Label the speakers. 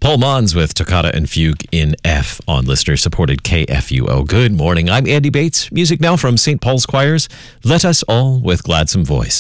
Speaker 1: Paul Mons with Toccata and Fugue in F on listener-supported KFUO. Good morning. I'm Andy Bates. Music now from St. Paul's Choirs. Let Us All with Gladsome Voice.